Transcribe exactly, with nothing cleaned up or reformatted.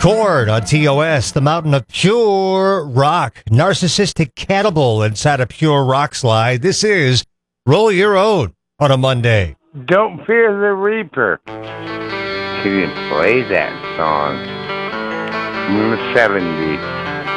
Corn on T O S, the mountain of pure rock. Narcissistic cannibal inside a pure rock slide. This is Roll Your Own on a Monday. Don't Fear the Reaper. Can you play that song from the seventies?